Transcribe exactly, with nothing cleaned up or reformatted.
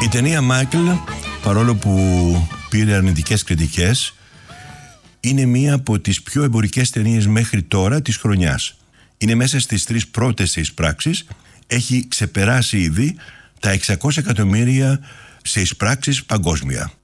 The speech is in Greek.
Η ταινία Μάικλ, παρόλο που πήρε αρνητικές κριτικές, είναι μία από τις πιο εμπορικές ταινίες μέχρι τώρα της χρονιάς. Είναι μέσα στις τρεις πρώτες σε εισπράξεις, έχει ξεπεράσει ήδη τα εξακόσια εκατομμύρια σε εισπράξεις παγκόσμια.